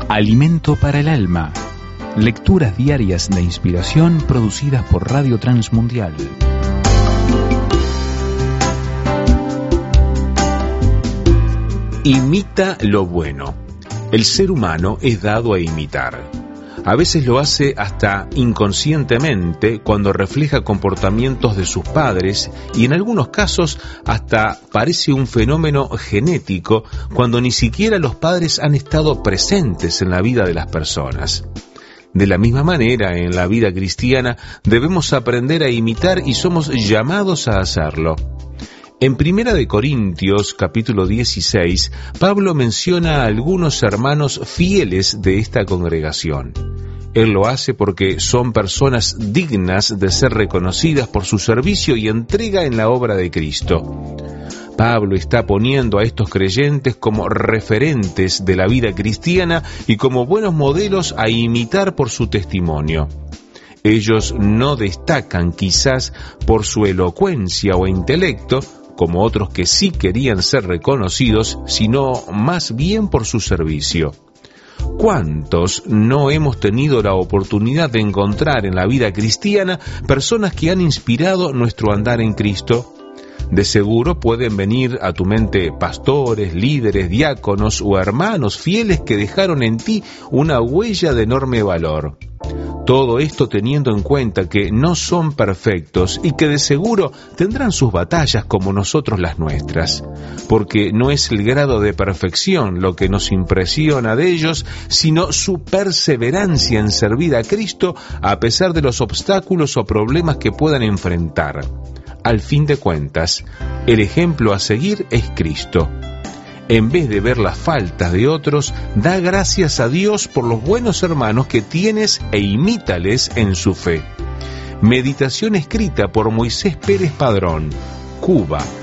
Alimento para el alma. Lecturas diarias de inspiración producidas por Radio Transmundial. Imita lo bueno. El ser humano es dado a imitar. A veces lo hace hasta inconscientemente cuando refleja comportamientos de sus padres y en algunos casos hasta parece un fenómeno genético cuando ni siquiera los padres han estado presentes en la vida de las personas. De la misma manera, en la vida cristiana debemos aprender a imitar y somos llamados a hacerlo. En 1 Corintios, capítulo 16, Pablo menciona a algunos hermanos fieles de esta congregación. Él lo hace porque son personas dignas de ser reconocidas por su servicio y entrega en la obra de Cristo. Pablo está poniendo a estos creyentes como referentes de la vida cristiana y como buenos modelos a imitar por su testimonio. Ellos no destacan quizás por su elocuencia o intelecto, como otros que sí querían ser reconocidos, sino más bien por su servicio. ¿Cuántos no hemos tenido la oportunidad de encontrar en la vida cristiana personas que han inspirado nuestro andar en Cristo? De seguro pueden venir a tu mente pastores, líderes, diáconos o hermanos fieles que dejaron en ti una huella de enorme valor. Todo esto teniendo en cuenta que no son perfectos y que de seguro tendrán sus batallas como nosotros las nuestras, porque no es el grado de perfección lo que nos impresiona de ellos, sino su perseverancia en servir a Cristo a pesar de los obstáculos o problemas que puedan enfrentar. Al fin de cuentas, el ejemplo a seguir es Cristo. En vez de ver las faltas de otros, da gracias a Dios por los buenos hermanos que tienes e imítales en su fe. Meditación escrita por Moisés Pérez Padrón, Cuba,